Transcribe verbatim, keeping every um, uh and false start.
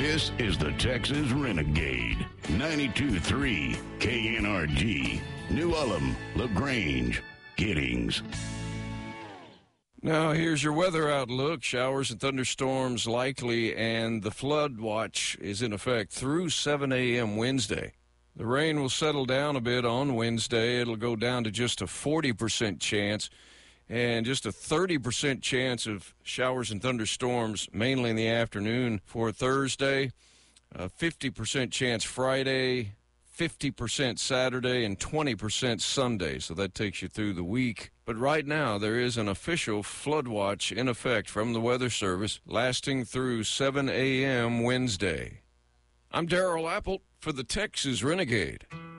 This is the Texas Renegade. ninety-two point three K N R G. New Ulm, LaGrange, Giddings. Now, here's your weather outlook. Showers and thunderstorms likely, and the flood watch is in effect through seven a.m. Wednesday. The rain will settle down a bit on Wednesday. It'll go down to just a forty percent chance and just a thirty percent chance of showers and thunderstorms, mainly in the afternoon for Thursday. A fifty percent chance Friday, fifty percent Saturday, and twenty percent Sunday. So that takes you through the week. But right now, there is an official flood watch in effect from the Weather Service lasting through seven a.m. Wednesday. I'm Darrell Apple for the Texas Renegade.